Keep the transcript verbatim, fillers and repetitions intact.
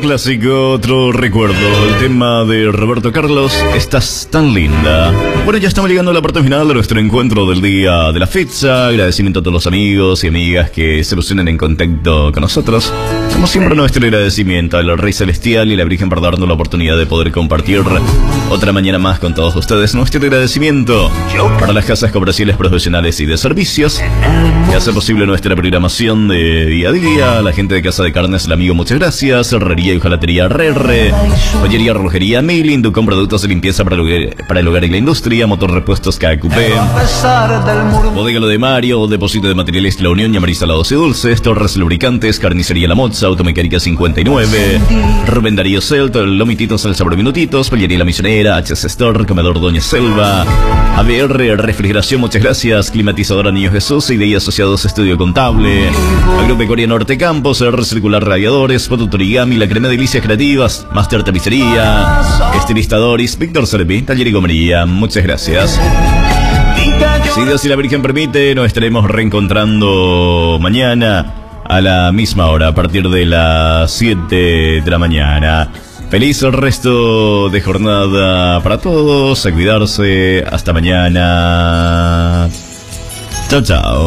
clásico, otro recuerdo. El tema de Roberto Carlos, Estás tan linda. Bueno, ya estamos llegando a la parte final de nuestro encuentro del día de la fecha. Agradecimiento a todos los amigos y amigas que se ilusionan en contacto con nosotros. Como siempre, nuestro agradecimiento al Rey Celestial y la Virgen por darnos la oportunidad de poder compartir otra mañana más con todos ustedes. Nuestro agradecimiento para las casas comerciales, profesionales y de servicios que hace posible nuestra programación de día a día. La gente de Casa de Carnes, el amigo, muchas gracias. Herrería y hojalatería R R, joyería, relojería Milling, con productos de limpieza para el hogar, para el hogar y la industria, motor repuestos K Q P, bodega Lo de Mario, depósito de materiales La Unión y Amarista Lados y Dulces, Torres Lubricantes, carnicería La Moza, automecánica cincuenta y nueve, Rubén Darío Celt, Lomititos al sabor minutitos, pollería La Misionera, H S Store, comedor Doña Selva, A B R, refrigeración, muchas gracias, climatizadora Niño Jesús, Ideas Asociados, Estudio Contable, Agropecuaria Norte Campos, R Circular Radiadores, Fototorigami, La Crema de Delicias Creativas, Master Tapicería, Estilista Doris, Víctor Servi, Taller y Gomería, muchas gracias. Si Dios y la Virgen permite, nos estaremos reencontrando mañana a la misma hora, a partir de las siete de la mañana. Feliz el resto de jornada para todos, a cuidarse, hasta mañana. Chao, chao.